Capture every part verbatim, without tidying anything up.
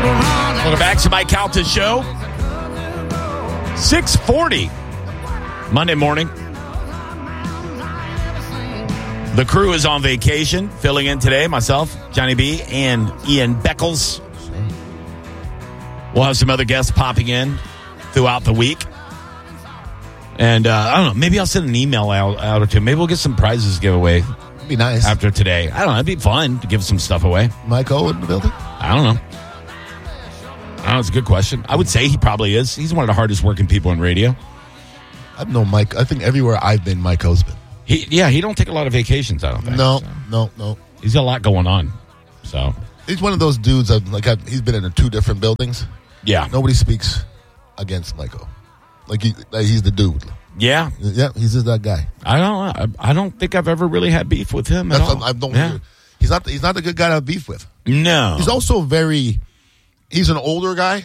Welcome back to Mike Calta Show. six forty Monday morning. The crew is on vacation. Filling in today, myself, Johnny B, and Ian Beckles. We'll have some other guests popping in throughout the week. And uh, I don't know, maybe I'll send an email out, out or two. Maybe we'll get some prizes giveaway. Be nice. After today. I don't know, it'd be fun to give some stuff away. Mike O in the building? I don't know. I don't know, it's a good question. I would say he probably is. He's one of the hardest working people in radio. I've known Mike. I think everywhere I've been, Mike O's been. He, yeah, he don't take a lot of vacations, I don't think. No, so. no, no. He's got a lot going on. So he's one of those dudes. I've, like I've, he's been in two different buildings. Yeah, nobody speaks against Mike O. Like, he, like he's the dude. Yeah, yeah, he's just that guy. I don't. I, I don't think I've ever really had beef with him That's at all. What, I don't. Yeah. He's not. He's not a good guy to have beef with. No. He's also very. He's an older guy.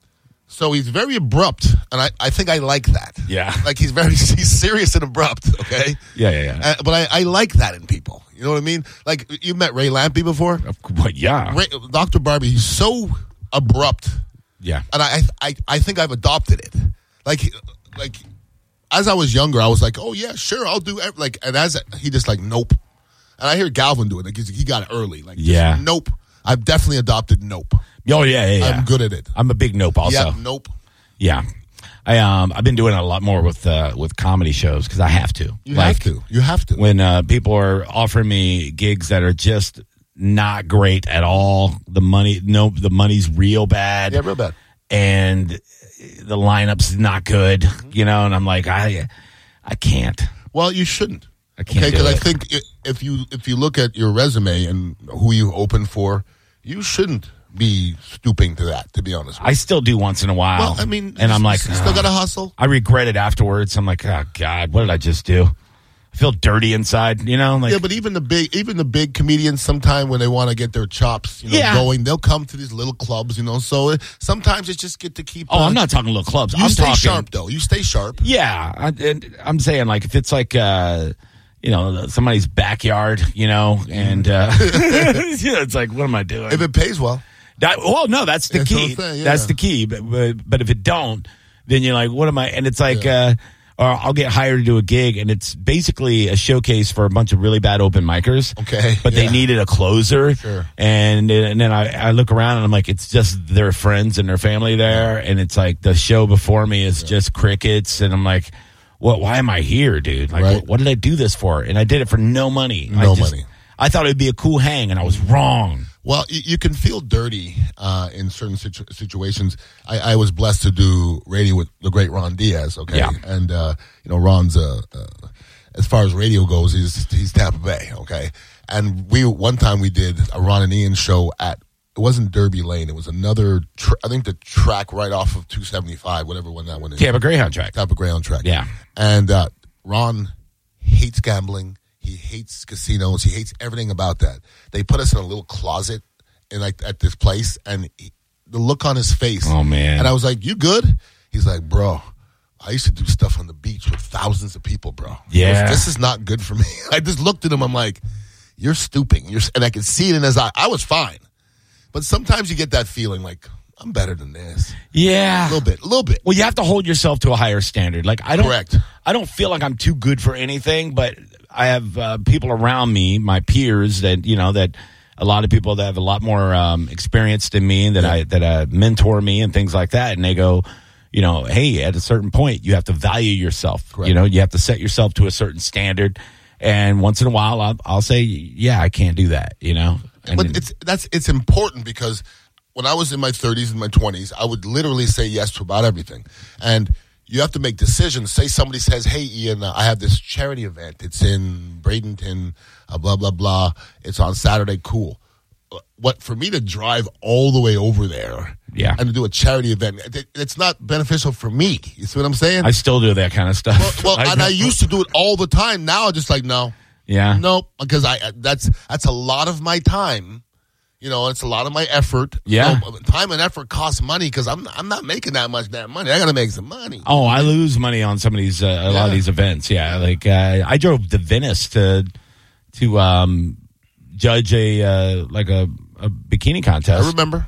So he's very abrupt, and I, I think I like that. Yeah. Like, he's very he's serious and abrupt, okay? Yeah, yeah, yeah. Uh, but I, I like that in people. You know what I mean? Like, you met Ray Lampy before? Well, yeah. Ray, Doctor Barbie, he's so abrupt. Yeah. And I, I, I think I've adopted it. Like, like, as I was younger, I was like, oh, yeah, sure, I'll do it. Like, and as he just like, nope. And I hear Galvin do it. Like, he got it early. Like, yeah. Just, nope. I've definitely adopted nope. Oh, yeah, yeah, yeah. I'm good at it. I'm a big nope also. Yeah, nope. Yeah. I, um, I've been doing it a lot more with uh, with comedy shows because I have to. You like, have to. You have to. When uh, people are offering me gigs that are just not great at all, the money, no, the money's real bad. Yeah, real bad. And the lineup's not good, mm-hmm. you know, and I'm like, I I can't. Well, you shouldn't. I can't. Okay, because I think if you if you look at your resume and who you open for, you shouldn't be stooping to that, to be honest with you. I still do once in a while. Well, I mean, and I'm like, you still got to hustle. I regret it afterwards. I'm like, oh God, what did I just do? I feel dirty inside, you know. Like, yeah, but even the big, even the big comedians, sometimes when they want to get their chops, you know, yeah. going, they'll come to these little clubs, you know. So it, sometimes it's just get to keep. Oh, uh, I'm not talking little clubs. You I'm stay talking, sharp, though. You stay sharp. Yeah, I, and I'm saying like if it's like. Uh, You know, somebody's backyard, you know, and uh, yeah, it's like, what am I doing? If it pays well. That, well, no, that's the that's key. Thing, yeah. That's the key. But, but but if it don't, then you're like, what am I? And it's like, yeah. uh, or I'll get hired to do a gig, and it's basically a showcase for a bunch of really bad open micers. Okay, but yeah. they needed a closer. Sure. And and then I, I look around and I'm like, it's just their friends and their family there, and it's like the show before me is yeah. just crickets, and I'm like. What? Why am I here, dude? Like, right. what, what did I do this for? And I did it for no money. No I just, money. I thought it'd be a cool hang, and I was wrong. Well, you, you can feel dirty uh, in certain situ- situations. I, I was blessed to do radio with the great Ron Diaz. Okay, yeah. and uh, you know, Ron's uh, uh, as far as radio goes, he's he's Tampa Bay. Okay, and we one time we did a Ron and Ian show at. It wasn't Derby Lane. It was another, tr- I think the track right off of two seventy-five, whatever one that one is. Tampa Greyhound track. Tampa Greyhound track. Yeah. And uh, Ron hates gambling. He hates casinos. He hates everything about that. They put us in a little closet in like at this place, and he, the look on his face. Oh, man. And I was like, you good? He's like, bro, I used to do stuff on the beach with thousands of people, bro. Yeah. This, this is not good for me. I just looked at him. I'm like, you're stooping. You're, and I could see it in his eye. I was fine. But sometimes you get that feeling like, I'm better than this. Yeah. A little bit, a little bit. Well, you have to hold yourself to a higher standard. Like I don't, Correct. I don't feel like I'm too good for anything, but I have uh, people around me, my peers that, you know, that a lot of people that have a lot more um, experience than me that yeah. I, that uh, mentor me and things like that. And they go, you know, hey, at a certain point, you have to value yourself. Correct. You know, you have to set yourself to a certain standard. And once in a while, I'll, I'll say, yeah, I can't do that, you know. And but it's that's it's important because when I was in my thirties and my twenties, I would literally say yes to about everything. And you have to make decisions. Say somebody says, hey, Ian, uh, I have this charity event. It's in Bradenton, uh, blah, blah, blah. It's on Saturday. Cool. What for me to drive all the way over there yeah. and to do a charity event, it, it's not beneficial for me. You see what I'm saying? I still do that kind of stuff. Well, well I and I used to do it all the time. Now I'm just like, no. Yeah. Nope, because I that's that's a lot of my time. You know, it's a lot of my effort. Yeah. So time and effort costs money because I'm I'm not making that much damn money. I got to make some money. Oh, I lose money on some of these uh, a yeah. lot of these events. Yeah, like uh, I drove to Venice to to um, judge a uh, like a, a bikini contest. I remember.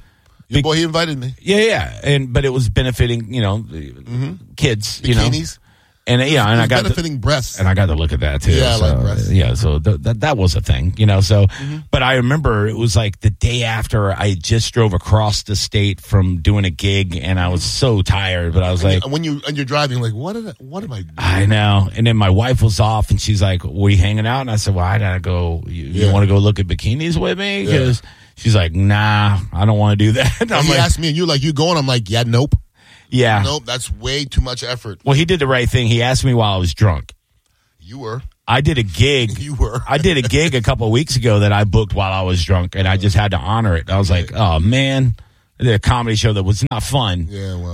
Your boy, he invited me. Yeah, yeah, and but it was benefiting, you know, mm-hmm. kids, you Bikinis. know. And yeah, and I got benefiting the, breasts, and I got to look at that too. Yeah, so, I like breasts. Yeah, so th- that that was a thing, you know. So, mm-hmm. but I remember it was like the day after I just drove across the state from doing a gig, and I was so tired. But I was and like, you, when you and you're driving, like, what did I, what am I doing? I know. And then my wife was off, and she's like, "Were you hanging out?" And I said, "Well, I gotta go. You, yeah. you want to go look at bikinis with me?" Because yeah. she's like, "Nah, I don't want to do that." And I'm he like, asked me, and you're like, "You going?" I'm like, "Yeah, nope." Yeah, nope. That's way too much effort. Well, he did the right thing. He asked me while I was drunk. You were. I did a gig. You were. I did a gig a couple of weeks ago that I booked while I was drunk, and I just had to honor it. I was like, oh, man. I did a comedy show that was not fun. Yeah, well.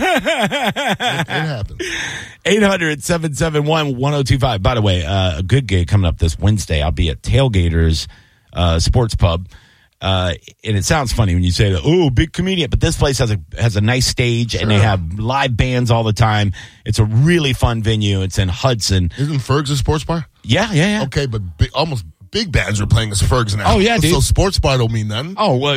it, it happened. eight hundred, seven seven one, one oh two five. By the way, uh, a good gig coming up this Wednesday. I'll be at Tailgaters uh, Sports Pub. Uh, and it sounds funny when you say that, oh, big comedian, but this place has a has a nice stage, sure. and they have live bands all the time. It's a really fun venue. It's in Hudson. Isn't Ferg's a sports bar? Yeah, yeah, yeah. Okay, but big, almost big bands are playing as Ferg's now. Oh, yeah, dude. So sports bar don't mean nothing. Oh, well,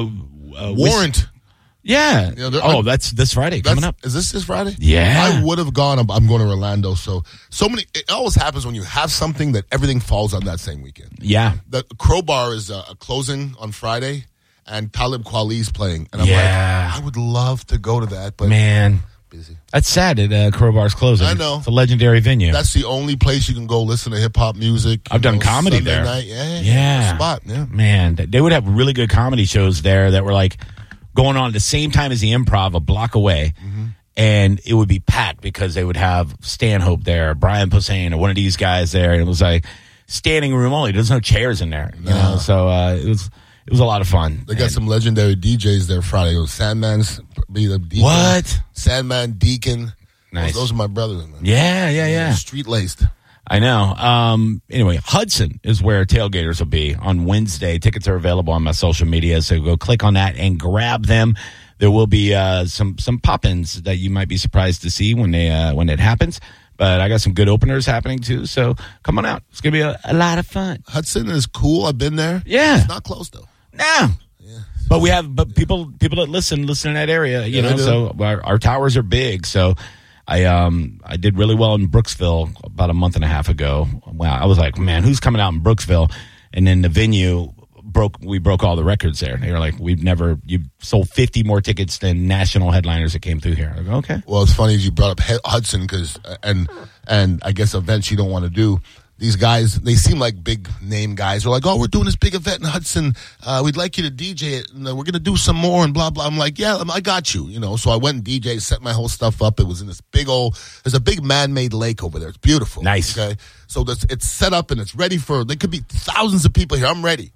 uh, uh, Warrant. Yeah. You know, oh, that's this Friday that's, coming up. Is this this Friday? Yeah. I would have gone. I'm, I'm going to Orlando. So, so many. It always happens when you have something that everything falls on that same weekend. Yeah. The Crowbar is uh, closing on Friday, and Talib Kweli's playing. And I'm yeah. like, I would love to go to that, but man, busy. That's sad that uh, Crowbar's closing. I know. It's a legendary venue. That's the only place you can go listen to hip hop music. I've done know, comedy Sunday there. Night. Yeah, yeah, yeah. Spot. Yeah, man, they would have really good comedy shows there that were like going on at the same time as the Improv, a block away, mm-hmm. and it would be packed because they would have Stanhope there, Brian Posehn, or one of these guys there, and it was like standing room only. There's no chairs in there, you nah. know. So uh, it was it was a lot of fun. They got and, some legendary D Js there Friday. It was Sandman's be the Deacon. What? Sandman, Deacon. Nice. Those, those are my brothers. Man. Yeah, yeah, yeah. Street laced. I know. Um, anyway, Hudson is where Tailgaters will be on Wednesday. Tickets are available on my social media, so go click on that and grab them. There will be uh, some some pop-ins that you might be surprised to see when they uh, when it happens. But I got some good openers happening too, so come on out. It's gonna be a, a lot of fun. Hudson is cool. I've been there. Yeah, it's not close though. No. Yeah. But we have but people people that listen listen in that area. You yeah, know, so our, our towers are big. So I um I did really well in Brooksville about a month and a half ago. Wow, I was like, man, who's coming out in Brooksville? And then the venue broke. We broke all the records there. They were like, we've never you sold fifty more tickets than national headliners that came through here. I go, okay. Well, it's funny as you brought up Hudson because and and I guess events you don't want to do. These guys, they seem like big name guys. They're like, oh, we're doing this big event in Hudson. Uh, we'd like you to D J it. And, uh, we're going to do some more and blah, blah. I'm like, yeah, I got you. You know, so I went and D J, set my whole stuff up. It was in this big old, there's a big man-made lake over there. It's beautiful. Nice. Okay. So this, it's set up and it's ready for, there could be thousands of people here. I'm ready.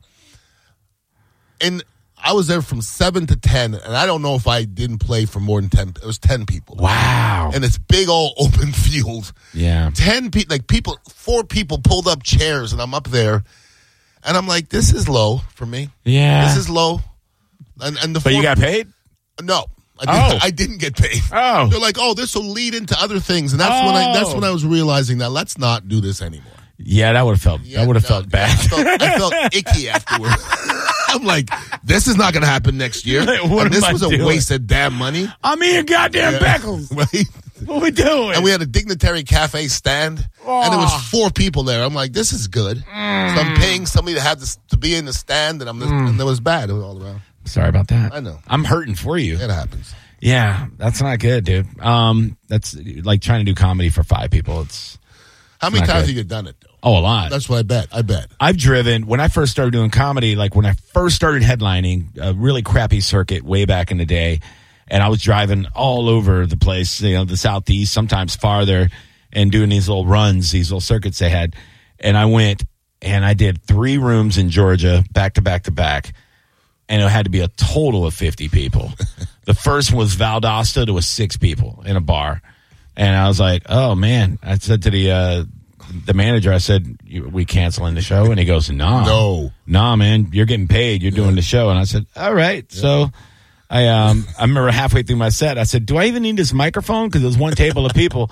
And I was there from seven to ten, and I don't know if I didn't play for more than ten. It was ten people. Wow. And it's big old open field. Yeah. ten people, like people, four people pulled up chairs, and I'm up there, and I'm like, this is low for me. Yeah. This is low. And, and the But four, you got paid? No. I didn't, oh. I didn't get paid. Oh. They're like, oh, this will lead into other things. And that's oh. when I that's when I was realizing that let's not do this anymore. Yeah, that would have felt Yeah, that would have no, felt bad. I felt, I felt icky afterwards. I'm like, this is not going to happen next year. What and this am I was a doing? waste of damn money. I'm eating goddamn Yeah. pickles. Right? What are we doing? And we had a Dignitary Cafe stand, oh. and there was four people there. I'm like, this is good. Mm. So I'm paying somebody to have this to be in the stand, and I'm just, Mm. and it was bad. It was all around. Sorry about that. I know. I'm hurting for you. It happens. Yeah, that's not good, dude. Um, that's like trying to do comedy for five people. It's How many not times good. have you done it, though? oh a lot. That's what I bet. I bet. I've driven when I first started doing comedy. Like when I first started headlining a really crappy circuit way back in the day, and I was driving all over the place. You know, the Southeast, sometimes farther, and doing these little runs, these little circuits they had. And I went and I did three rooms in Georgia, back to back to back. And it had to be a total of fifty people. The first one was Valdosta. There was six people in a bar. And I was like, oh, man. I said to the uh, the manager, I said, we canceling the show? And he goes, nah. No. Nah, man. You're getting paid. You're doing the show. And I said, all right. Yeah. So I um I remember halfway through my set, I said, do I even need this microphone? Because there's one table of people.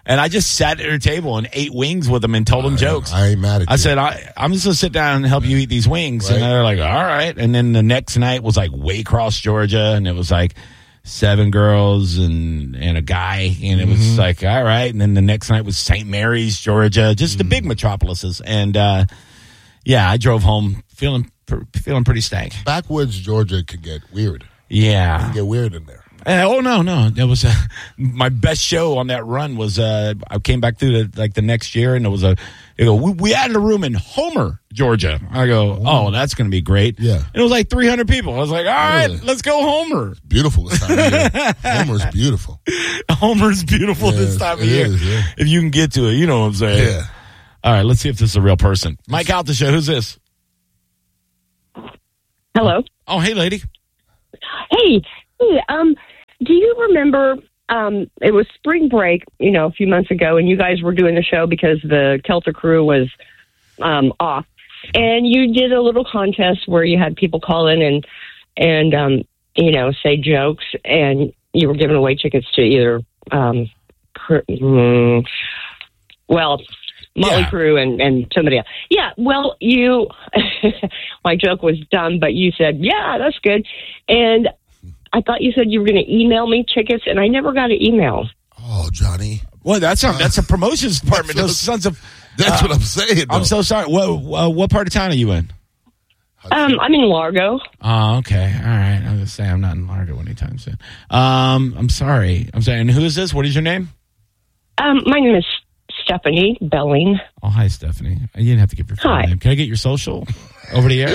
And I just sat at her table and ate wings with them and told them jokes. I ain't mad at you. I said, I, I'm just going to sit down and help you eat these wings. Right. And they're like, all right. And then the next night was like Waycross, Georgia. And it was like seven girls and, and a guy. And it was mm-hmm. like, all right. And then the next night was Saint Mary's, Georgia. Just mm-hmm. the big metropolises. And, uh, yeah, I drove home feeling feeling pretty stank. Backwoods Georgia could get weird. Yeah. It can get weird in there. Uh, oh no, no! That was uh, my best show on that run. Was uh, I came back through the, like the next year, and it was a. They go, we, we added a room in Homer, Georgia. I go, oh, that's going to be great. Yeah, and it was like three hundred people. I was like, all right, really? Let's go Homer. It's beautiful this time of year. Homer's beautiful. Homer's beautiful yeah, this time of year. Is, yeah. If you can get to it, you know what I'm saying. Yeah. All right, let's see if this is a real person. Mike out the show. Who's this? Hello. Oh, hey, lady. Hey, hey. Um. Do you remember, um, it was spring break, you know, a few months ago, and you guys were doing the show because the Celtic crew was um, off. And you did a little contest where you had people call in and, and um, you know, say jokes, and you were giving away tickets to either, um, mm, well, Motley yeah. Crue and, and somebody else. Yeah, well, you, my joke was dumb, but you said, yeah, that's good. And I thought you said you were going to email me tickets, and I never got an email. Oh, Johnny. Well, that's a, that's a promotions department. Those sons of... That's uh, what I'm saying, though. I'm so sorry. What, uh, what part of town are you in? Um, I'm in Largo. Oh, okay. All right. I was going to say I'm not in Largo anytime soon. Um, I'm sorry. I'm sorry. And who is this? What is your name? Um, my name is Stephanie Belling. Oh, hi, Stephanie. You didn't have to give your full hi. name. Can I get your social over the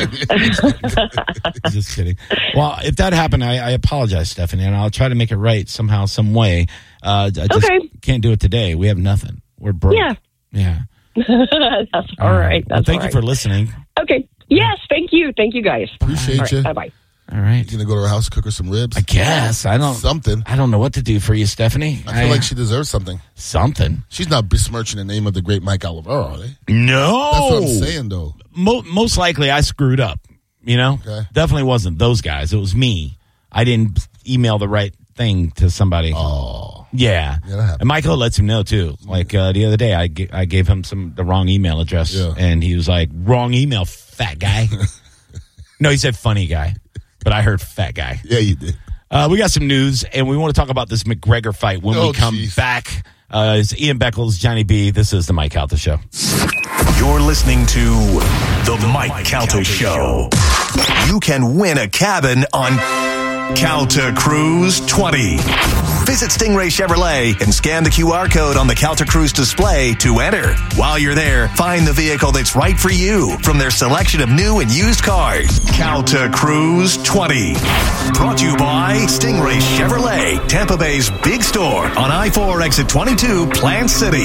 air? Just kidding. Well, if that happened, I, I apologize, Stephanie, and I'll try to make it right somehow, some way. Uh, I just okay. can't do it today. We have nothing. We're broke. Yeah. Yeah. That's all, all right. right. That's well, thank all you right. for listening. Okay. Yes, thank you. Thank you, guys. Appreciate right. you. Bye-bye. All right. You gonna go to her house, cook her some ribs? I guess. I don't. Something. I don't know what to do for you, Stephanie. I feel I, like she deserves something. Something. She's not besmirching the name of the great Mike Olivero, are they? No. That's what I'm saying, though. Mo- most likely I screwed up, you know? Okay. Definitely wasn't those guys. It was me. I didn't email the right thing to somebody. Oh. Yeah. yeah and Michael lets him know, too. Like uh, the other day, I, g- I gave him some the wrong email address, yeah. and he was like, wrong email, fat guy. No, he said funny guy, but I heard fat guy. Yeah, you did. Uh, we got some news, and we want to talk about this McGregor fight when oh, we come geez. back. Uh, it's Ian Beckles, Johnny B. This is the Mike Calta Show. You're listening to the Mike Calta Show. You can win a cabin on Calta Cruise twenty. Visit Stingray Chevrolet and scan the Q R code on the Calta Cruise display to enter. While you're there, find the vehicle that's right for you from their selection of new and used cars. Calta Cruise twenty. Brought to you by Stingray Chevrolet, Tampa Bay's big store on I four exit twenty-two, Plant City.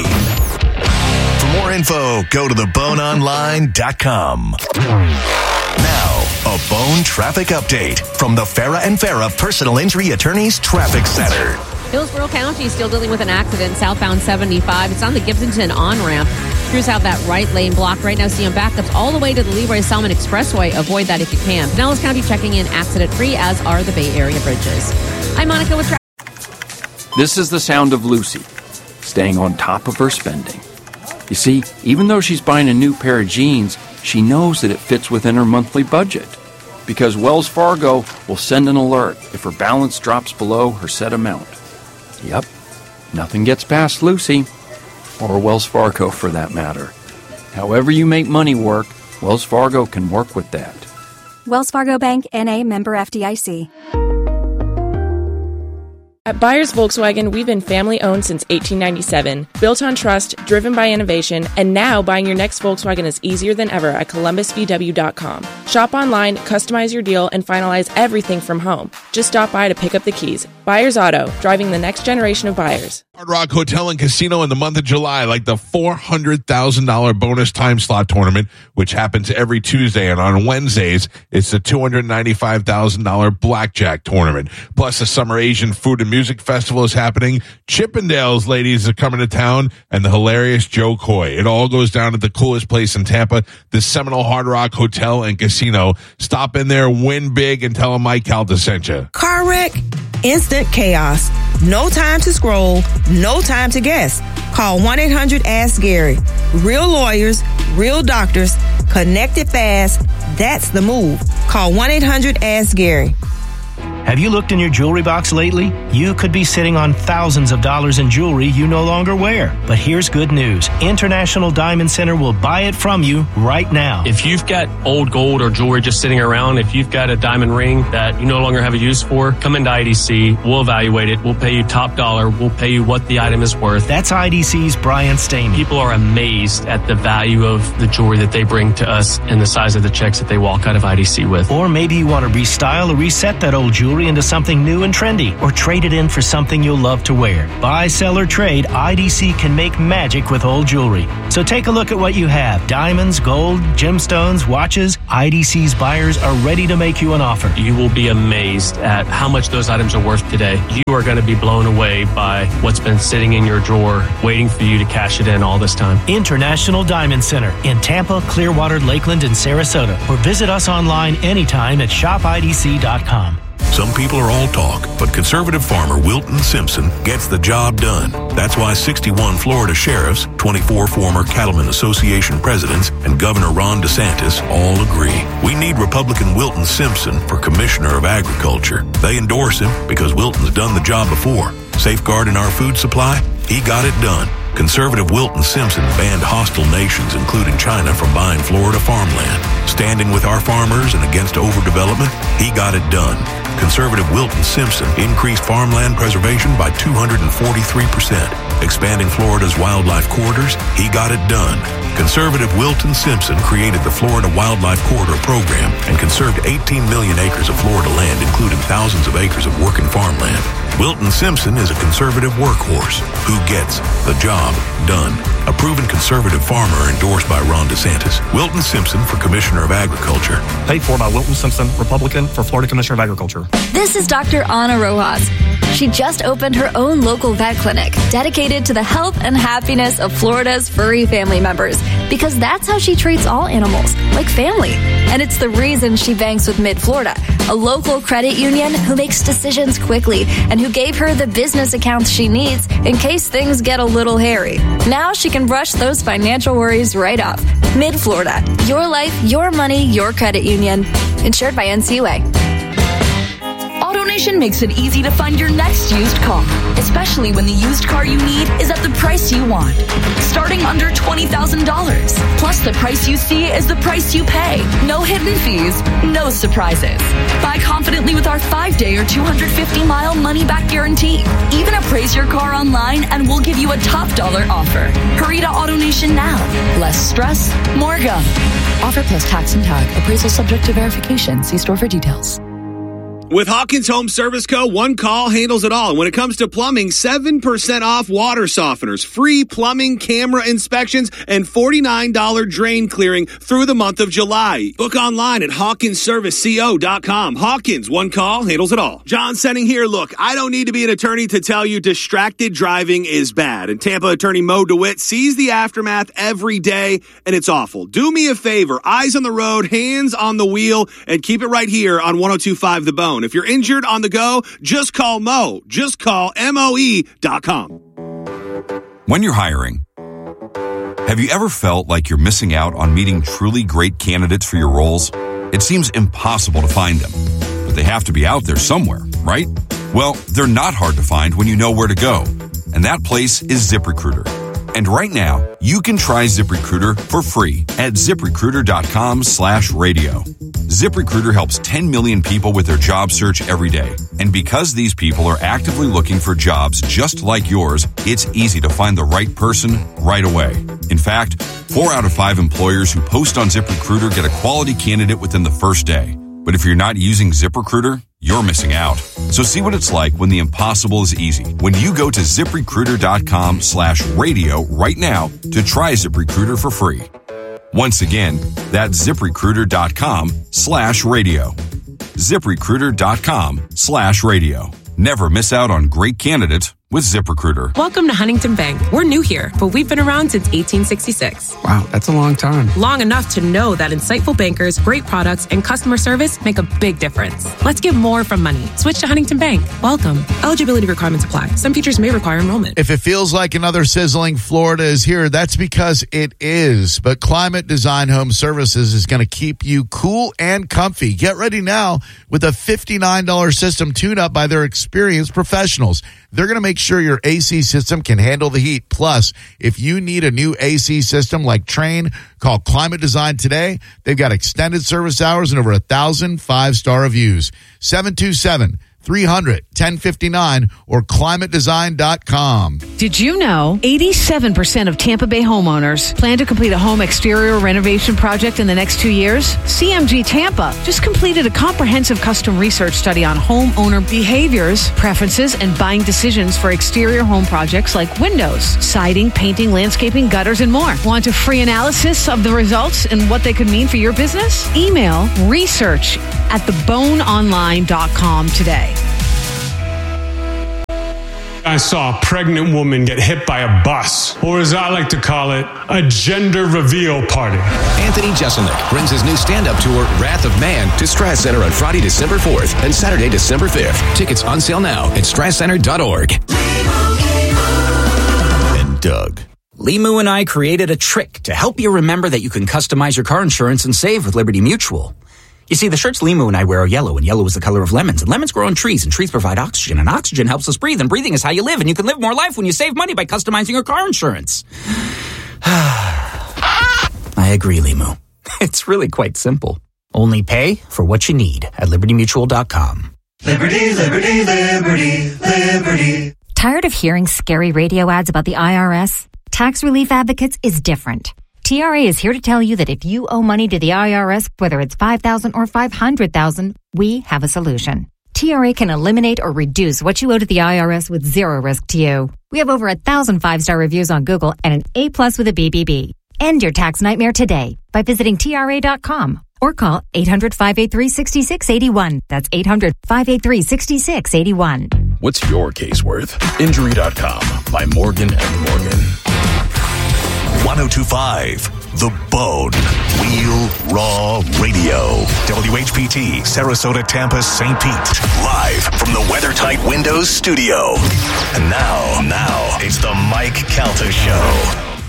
For more info, go to the bone online dot com. Now, a Bone traffic update from the Farah and Farah Personal Injury Attorneys Traffic Center. Hillsborough County is still dealing with an accident southbound seventy-five. It's on the Gibsonton on-ramp. Crews have that right lane blocked right now. See backups all the way to the Leroy Salmon Expressway. Avoid that if you can. Pinellas County checking in accident-free, as are the Bay Area bridges. I'm Monica with traffic. This is the sound of Lucy, staying on top of her spending. You see, even though she's buying a new pair of jeans, she knows that it fits within her monthly budget. Because Wells Fargo will send an alert if her balance drops below her set amount. Yep, nothing gets past Lucy, or Wells Fargo for that matter. However you make money work, Wells Fargo can work with that. Wells Fargo Bank, N A, member F D I C. At Byers Volkswagen, we've been family-owned since eighteen ninety-seven, built on trust, driven by innovation, and now buying your next Volkswagen is easier than ever at Columbus V W dot com. Shop online, customize your deal, and finalize everything from home. Just stop by to pick up the keys. Byers Auto, driving the next generation of buyers. Hard Rock Hotel and Casino in the month of July, like the four hundred thousand dollars bonus time slot tournament, which happens every Tuesday. And on Wednesdays, it's the two hundred ninety-five thousand dollars blackjack tournament. Plus, the Summer Asian Food and Music Festival is happening. Chippendales ladies are coming to town, and the hilarious Joe Coy. It all goes down at the coolest place in Tampa, the Seminole Hard Rock Hotel and Casino. Stop in there, win big, and tell them Mike Calta sent you. Car wreck? Instant chaos. No time to scroll. No time to guess. Call one eight hundred ask Gary. Real lawyers, real doctors, connected fast. That's the move. Call one eight hundred ask Gary. Have you looked in your jewelry box lately? You could be sitting on thousands of dollars in jewelry you no longer wear. But here's good news. International Diamond Center will buy it from you right now. If you've got old gold or jewelry just sitting around, if you've got a diamond ring that you no longer have a use for, come into I D C. We'll evaluate it. We'll pay you top dollar. We'll pay you what the item is worth. That's I D C's Brian Stamey. People are amazed at the value of the jewelry that they bring to us and the size of the checks that they walk out of I D C with. Or maybe you want to restyle or reset that old jewelry into something new and trendy, or trade it in for something you'll love to wear. Buy, sell, or trade, I D C can make magic with old jewelry. So take a look at what you have. Diamonds, gold, gemstones, watches. I D C's buyers are ready to make you an offer. You will be amazed at how much those items are worth today. You are going to be blown away by what's been sitting in your drawer, waiting for you to cash it in all this time. International Diamond Center in Tampa, Clearwater, Lakeland, and Sarasota. Or visit us online anytime at shop I D C dot com. Some people are all talk, but conservative farmer Wilton Simpson gets the job done. That's why sixty-one Florida sheriffs, twenty-four former Cattlemen Association presidents, and Governor Ron DeSantis all agree. We need Republican Wilton Simpson for Commissioner of Agriculture. They endorse him because Wilton's done the job before. Safeguarding our food supply? He got it done. Conservative Wilton Simpson banned hostile nations, including China, from buying Florida farmland. Standing with our farmers and against overdevelopment, he got it done. Conservative Wilton Simpson increased farmland preservation by two hundred forty-three percent. Expanding Florida's wildlife corridors, he got it done. Conservative Wilton Simpson created the Florida Wildlife Corridor Program and conserved eighteen million acres of Florida land, including thousands of acres of working farmland. Wilton Simpson is a conservative workhorse who gets the job done. A proven conservative farmer endorsed by Ron DeSantis. Wilton Simpson for Commissioner of Agriculture. Paid for by Wilton Simpson, Republican, for Florida Commissioner of Agriculture. This is Doctor Ana Rojas. She just opened her own local vet clinic dedicated to the health and happiness of Florida's furry family members, because that's how she treats all animals, like family. And it's the reason she banks with Mid-Florida, a local credit union who makes decisions quickly and who gave her the business accounts she needs in case things get a little hairy. Now she can brush those financial worries right off. Mid-Florida, your life, your money, your credit union. Insured by N C U A. AutoNation makes it easy to find your next used car, especially when the used car you need is at the price you want. Starting under twenty thousand dollars. Plus, the price you see is the price you pay. No hidden fees, no surprises. Buy confidently with our five-day or two hundred fifty mile money-back guarantee. Even appraise your car online and we'll give you a top dollar offer. Hurry to AutoNation now. Less stress, more go. Offer plus tax and tag. Appraisal subject to verification. See store for details. With Hawkins Home Service Co., one call handles it all. And when it comes to plumbing, seven percent off water softeners, free plumbing camera inspections, and forty-nine dollars drain clearing through the month of July. Book online at hawkins service co dot com. Hawkins, one call handles it all. John Senning here. Look, I don't need to be an attorney to tell you distracted driving is bad. And Tampa attorney Mo DeWitt sees the aftermath every day, and it's awful. Do me a favor. Eyes on the road, hands on the wheel, and keep it right here on one oh two point five The Bone. If you're injured on the go, just call Mo. Just call M O E dot com. When you're hiring, have you ever felt like you're missing out on meeting truly great candidates for your roles? It seems impossible to find them, but they have to be out there somewhere, right? Well, they're not hard to find when you know where to go, and that place is ZipRecruiter. And right now, you can try ZipRecruiter for free at ZipRecruiter.com slash radio. ZipRecruiter helps ten million people with their job search every day. And because these people are actively looking for jobs just like yours, it's easy to find the right person right away. In fact, four out of five employers who post on ZipRecruiter get a quality candidate within the first day. But if you're not using ZipRecruiter, you're missing out. So see what it's like when the impossible is easy. When you go to ZipRecruiter.com slash radio right now to try ZipRecruiter for free. Once again, that's ZipRecruiter.com slash radio. ZipRecruiter.com slash radio. Never miss out on great candidates with ZipRecruiter. Welcome to Huntington Bank. We're new here, but we've been around since eighteen sixty-six. Wow, that's a long time. Long enough to know that insightful bankers, great products, and customer service make a big difference. Let's get more from money. Switch to Huntington Bank. Welcome. Eligibility requirements apply. Some features may require enrollment. If it feels like another sizzling Florida is here, that's because it is. But Climate Design Home Services is going to keep you cool and comfy. Get ready now with a fifty-nine dollars system tune-up by their experienced professionals. They're going to make sure your A C system can handle the heat. Plus, if you need a new A C system like Trane, call Climate Design today. They've got extended service hours and over a thousand five-star reviews. seven two seven, three hundred, ten fifty-nine or climate design dot com. Did you know eighty-seven percent of Tampa Bay homeowners plan to complete a home exterior renovation project in the next two years? C M G Tampa just completed a comprehensive custom research study on homeowner behaviors, preferences, and buying decisions for exterior home projects like windows, siding, painting, landscaping, gutters, and more. Want a free analysis of the results and what they could mean for your business? Email research at the bone online dot com today. I saw a pregnant woman get hit by a bus, or as I like to call it, a gender reveal party. Anthony Jeselnik brings his new stand-up tour, Wrath of Man, to Strass Center on Friday, December fourth and Saturday, December fifth. Tickets on sale now at strass center dot org. And Doug. Limu and I created a trick to help you remember that you can customize your car insurance and save with Liberty Mutual. You see, the shirts Limu and I wear are yellow, and yellow is the color of lemons, and lemons grow on trees, and trees provide oxygen, and oxygen helps us breathe, and breathing is how you live, and you can live more life when you save money by customizing your car insurance. I agree, Limu. It's really quite simple. Only pay for what you need at liberty mutual dot com. Liberty, liberty, liberty, liberty. Tired of hearing scary radio ads about the I R S? Tax Relief Advocates is different. T R A is here to tell you that if you owe money to the I R S, whether it's five thousand dollars or five hundred thousand dollars, we have a solution. T R A can eliminate or reduce what you owe to the I R S with zero risk to you. We have over a thousand five-star reviews on Google and an A plus with a B B B. End your tax nightmare today by visiting T R A dot com or call eight hundred, five eight three, six six eight one. That's eight hundred, five eight three, six six eight one. What's your case worth? Injury dot com by Morgan and Morgan. one oh two point five The Bone. Wheel Raw Radio. W H P T, Sarasota, Tampa, Saint Pete. Live from the WeatherTight Windows studio. And now, now, it's the Mike Calta Show.